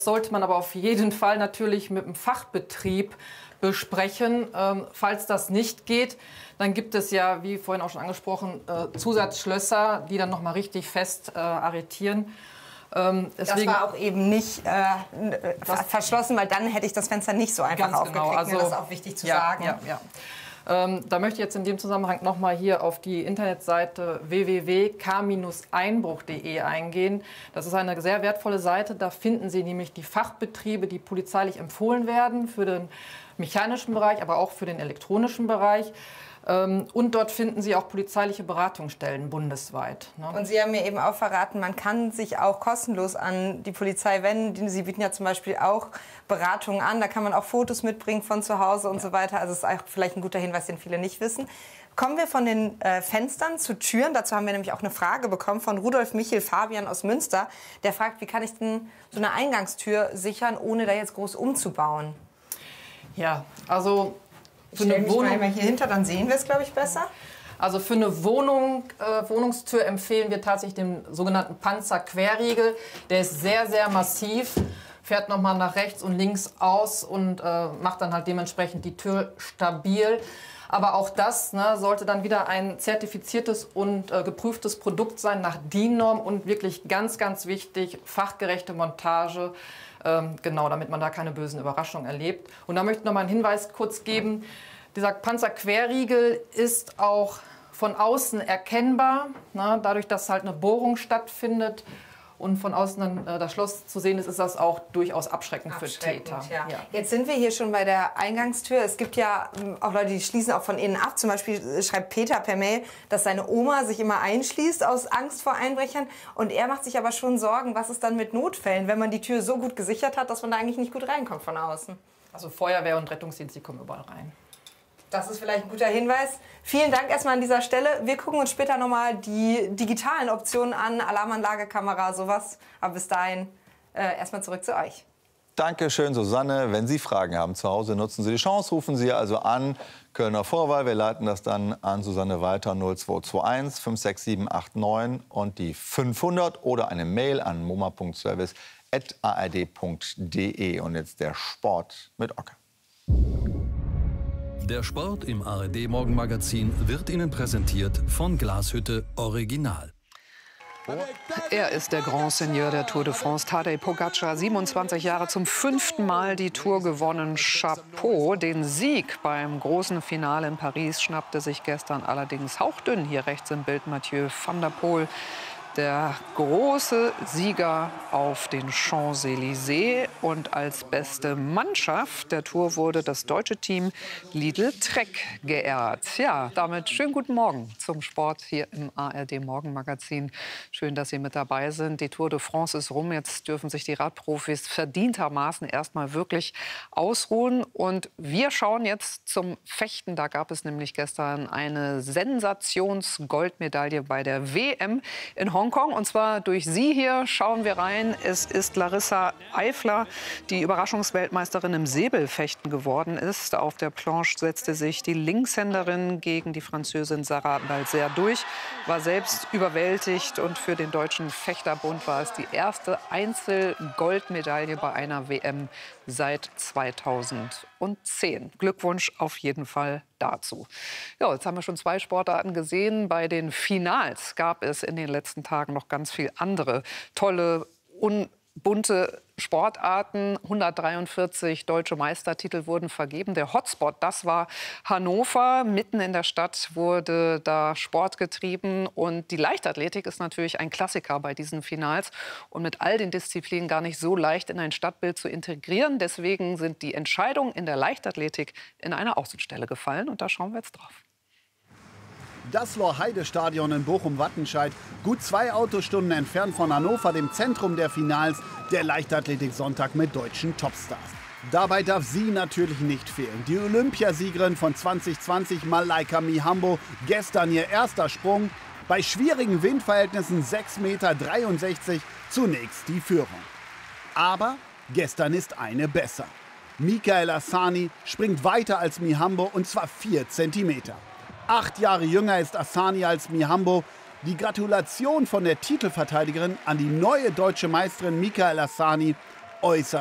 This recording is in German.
Sollte man aber auf jeden Fall natürlich mit dem Fachbetrieb besprechen. Falls das nicht geht, dann gibt es ja, wie vorhin auch schon angesprochen, Zusatzschlösser, die dann noch mal richtig fest arretieren. Deswegen, das war auch eben nicht verschlossen, weil dann hätte ich das Fenster nicht so einfach aufgekriegt. Genau, also, das ist auch wichtig zu sagen. Ja. Da möchte ich jetzt in dem Zusammenhang noch mal hier auf die Internetseite www.k-einbruch.de eingehen. Das ist eine sehr wertvolle Seite. Da finden Sie nämlich die Fachbetriebe, die polizeilich empfohlen werden für den mechanischen Bereich, aber auch für den elektronischen Bereich. Und dort finden Sie auch polizeiliche Beratungsstellen bundesweit. Und Sie haben mir eben auch verraten, man kann sich auch kostenlos an die Polizei wenden. Sie bieten ja zum Beispiel auch Beratungen an. Da kann man auch Fotos mitbringen von zu Hause und so weiter. Also es ist auch vielleicht ein guter Hinweis, den viele nicht wissen. Kommen wir von den Fenstern zu Türen. Dazu haben wir nämlich auch eine Frage bekommen von Rudolf Michel Fabian aus Münster. Der fragt, wie kann ich denn so eine Eingangstür sichern, ohne da jetzt groß umzubauen? Ja, also für eine Wohnung mal hier hinter, dann sehen wir es, glaube ich, besser. Also für eine Wohnungstür empfehlen wir tatsächlich den sogenannten Panzerquerriegel. Der ist sehr, sehr massiv, fährt nochmal nach rechts und links aus und macht dann halt dementsprechend die Tür stabil. Aber auch das sollte dann wieder ein zertifiziertes und geprüftes Produkt sein nach DIN-Norm und wirklich ganz, ganz wichtig, fachgerechte Montage. Genau, damit man da keine bösen Überraschungen erlebt. Und da möchte ich noch mal einen Hinweis kurz geben. Dieser Panzerquerriegel ist auch von außen erkennbar, dadurch, dass halt eine Bohrung stattfindet und von außen dann das Schloss zu sehen ist, ist das auch durchaus abschreckend für Täter. Ja. Jetzt sind wir hier schon bei der Eingangstür. Es gibt ja auch Leute, die schließen auch von innen ab. Zum Beispiel schreibt Peter per Mail, dass seine Oma sich immer einschließt aus Angst vor Einbrechern. Und er macht sich aber schon Sorgen, was ist dann mit Notfällen, wenn man die Tür so gut gesichert hat, dass man da eigentlich nicht gut reinkommt von außen. Also Feuerwehr und Rettungsdienst, die kommen überall rein. Das ist vielleicht ein guter Hinweis. Vielen Dank erstmal an dieser Stelle. Wir gucken uns später nochmal die digitalen Optionen an, Alarmanlage, Kamera, sowas. Aber bis dahin erstmal zurück zu euch. Dankeschön, Susanne. Wenn Sie Fragen haben zu Hause, nutzen Sie die Chance. Rufen Sie also an, Kölner Vorwahl. Wir leiten das dann an Susanne weiter, 0221 56789 und die 500 oder eine Mail an moma.service@ard.de. Und jetzt der Sport mit Ocker. Der Sport im ARD-Morgenmagazin wird Ihnen präsentiert von Glashütte Original. Er ist der Grand Seigneur der Tour de France, Tadej Pogačar, 27 Jahre, zum 5. Mal die Tour gewonnen. Chapeau. Den Sieg beim großen Finale in Paris schnappte sich gestern allerdings hauchdünn, hier rechts im Bild, Mathieu van der Poel. Der große Sieger auf den Champs-Élysées. Und als beste Mannschaft der Tour wurde das deutsche Team Lidl Trek geehrt. Ja, damit schönen guten Morgen zum Sport hier im ARD-Morgenmagazin. Schön, dass Sie mit dabei sind. Die Tour de France ist rum. Jetzt dürfen sich die Radprofis verdientermaßen erstmal wirklich ausruhen. Und wir schauen jetzt zum Fechten. Da gab es nämlich gestern eine Sensationsgoldmedaille bei der WM in Hongkong. Und zwar durch Sie hier schauen wir rein. Es ist Larissa Eifler, die Überraschungsweltmeisterin im Säbelfechten geworden ist. Auf der Planche setzte sich die Linkshänderin gegen die Französin Sarah Balzer durch, war selbst überwältigt. Und für den Deutschen Fechterbund war es die erste Einzelgoldmedaille bei einer WM seit 2010. Glückwunsch auf jeden Fall dazu. Ja, jetzt haben wir schon 2 Sportarten gesehen. Bei den Finals gab es in den letzten Tagen noch ganz viel andere tolle, bunte Sportarten. 143 deutsche Meistertitel wurden vergeben. Der Hotspot, das war Hannover. Mitten in der Stadt wurde da Sport getrieben. Und die Leichtathletik ist natürlich ein Klassiker bei diesen Finals und mit all den Disziplinen gar nicht so leicht in ein Stadtbild zu integrieren. Deswegen sind die Entscheidungen in der Leichtathletik in eine Außenstelle gefallen. Und da schauen wir jetzt drauf. Das Lorheide-Stadion in Bochum-Wattenscheid, gut 2 Autostunden entfernt von Hannover, dem Zentrum der Finals der Leichtathletik-Sonntag mit deutschen Topstars. Dabei darf sie natürlich nicht fehlen. Die Olympiasiegerin von 2020, Malaika Mihambo, gestern ihr erster Sprung. Bei schwierigen Windverhältnissen 6,63 Meter zunächst die Führung. Aber gestern ist eine besser. Mikaela Asani springt weiter als Mihambo und zwar 4 Zentimeter. 8 Jahre jünger ist Asani als Mihambo. Die Gratulation von der Titelverteidigerin an die neue deutsche Meisterin Mikaela Asani. äußerst